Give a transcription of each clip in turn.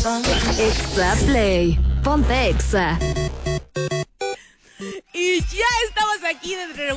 Exa Play. Ponte Exa. Y ya estamos aquí a ver,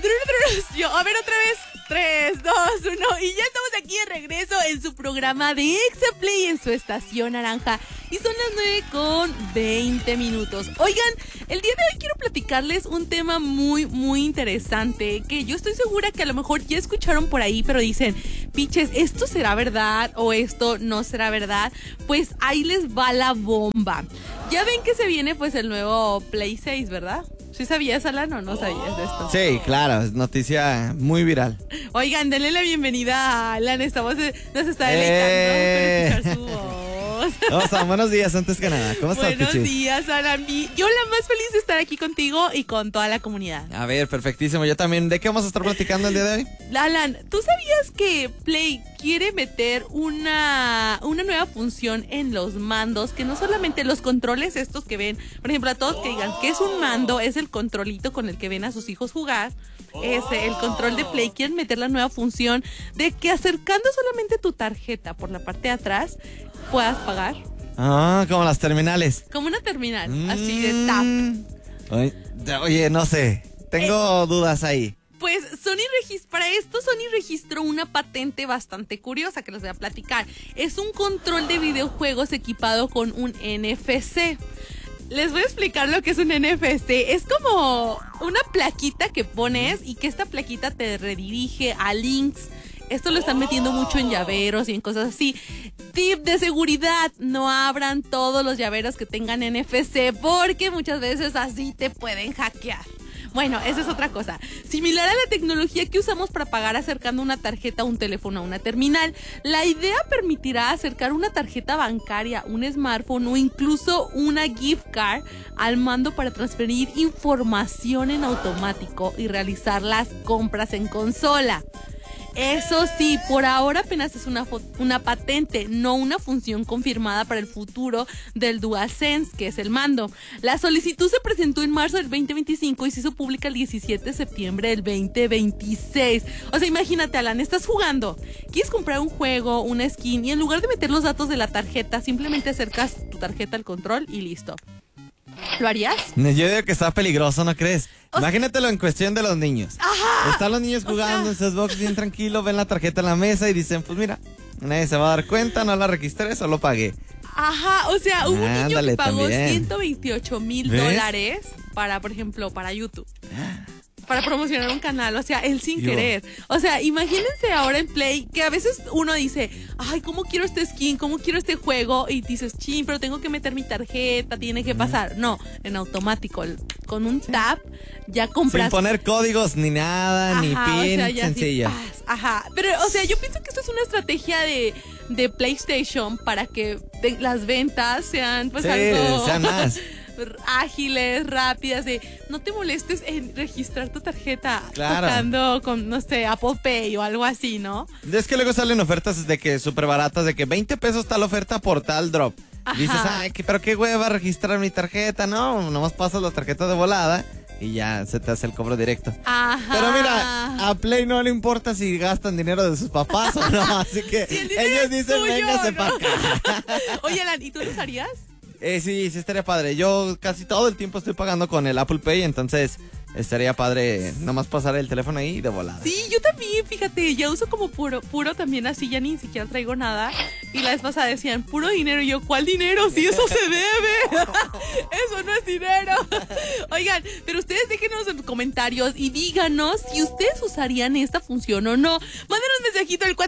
otra vez. 3, 2, 1. Y ya estamos aquí de regreso en su programa de Exa Play en su estación naranja. Y son las 9:20. Oigan, el día de hoy quiero platicarles un tema muy, muy interesante. Que yo estoy segura que a lo mejor ya escucharon por ahí, pero dicen, piches, ¿esto será verdad o esto no será verdad? Pues ahí les va la bomba. Ya ven que se viene pues el nuevo Play 6, ¿verdad? ¿Sí sabías, Alan, o no sabías de esto? Sí, claro, es noticia muy viral. Oigan, denle la bienvenida a Alan, nos está deleitando con escuchar su voz. ¿Cómo están? Buenos días, antes que nada. ¿Cómo estás, Buenos Pichis? días, Alan. Yo la más feliz de estar aquí contigo y con toda la comunidad. A ver, perfectísimo. Yo también. ¿De qué vamos a estar platicando el día de hoy? Alan, ¿tú sabías que Play quiere meter una nueva función en los mandos? Que no solamente los controles estos que ven, por ejemplo, a todos que digan que es un mando, es el controlito con el que ven a sus hijos jugar. El control de Play. Quieren meter la nueva función de que acercando solamente tu tarjeta por la parte de atrás puedas pagar. Ah, como las terminales. Como una terminal, así de tap. Oye, no sé. Tengo dudas ahí. Pues para esto Sony registró una patente bastante curiosa que les voy a platicar. Es un control de videojuegos equipado con un NFC. Les voy a explicar lo que es un NFC. Es como una plaquita que pones y que esta plaquita te redirige a links. Esto lo están metiendo mucho en llaveros y en cosas así. Tip de seguridad, no abran todos los llaveros que tengan NFC porque muchas veces así te pueden hackear. Bueno, esa es otra cosa. Similar a la tecnología que usamos para pagar acercando una tarjeta o un teléfono a una terminal, la idea permitirá acercar una tarjeta bancaria, un smartphone o incluso una gift card al mando para transferir información en automático y realizar las compras en consola. Eso sí, por ahora apenas es una patente, no una función confirmada para el futuro del DualSense, que es el mando. La solicitud se presentó en marzo del 2025 y se hizo pública el 17 de septiembre del 2026. O sea, imagínate, Alan, estás jugando, quieres comprar un juego, una skin, y en lugar de meter los datos de la tarjeta, simplemente acercas tu tarjeta al control y listo. ¿Lo harías? Yo digo que está peligroso, ¿no crees? Imagínatelo en cuestión de los niños. Ajá. Están los niños jugando en su Xbox bien tranquilo, ven la tarjeta en la mesa y dicen, pues mira, nadie se va a dar cuenta, no la registré, solo pagué. Ajá, o sea, hubo un niño que pagó también. $128,000 para, por ejemplo, para YouTube. Para promocionar un canal, o sea, él sin querer. O sea, imagínense ahora en Play, que a veces uno dice, ay, ¿cómo quiero este skin? ¿Cómo quiero este juego? Y dices, chin, pero tengo que meter mi tarjeta, tiene que pasar. No, en automático, con un tap, ya compras. Sin poner códigos ni nada, ni pin, o sea, ya sencillo. Sí, ajá, pero, o sea, yo pienso que esto es una estrategia de PlayStation para que las ventas sean, pues, algo... sean más ágiles, rápidas, de no te molestes en registrar tu tarjeta tocando con, no sé, Apple Pay o algo así, ¿no? Es que luego salen ofertas de que súper baratas, de que 20 pesos tal oferta por tal drop. Ajá. Dices, ay, pero qué hueva registrar mi tarjeta, no, nomás pasas la tarjeta de volada y ya se te hace el cobro directo. Ajá. Pero mira, a Play no le importa si gastan dinero de sus papás o no, así que ellos dicen, tuyo, véngase para acá. Oye, Alan, ¿y tú lo usarías? Sí estaría padre. Yo casi todo el tiempo estoy pagando con el Apple Pay, entonces estaría padre nomás pasar el teléfono ahí de volada. Sí, yo también, fíjate, ya uso como puro también así, ya ni siquiera traigo nada. Y la vez pasada decían, puro dinero. Y yo, ¿cuál dinero? Si eso se debe. Eso no es dinero. Oigan, pero ustedes déjenos en los comentarios y díganos si ustedes usarían esta función o no. Mándenos un mensajito al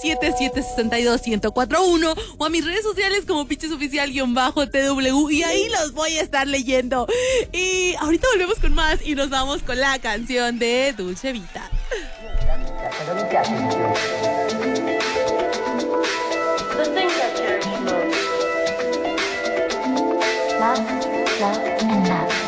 477-762-1041 o a mis redes sociales como pichesoficial_TW y ahí los voy a estar leyendo. Y ahorita volvemos con más y nos vamos con la canción de Dulce Vita. The things I cherish most. Love, love, and love.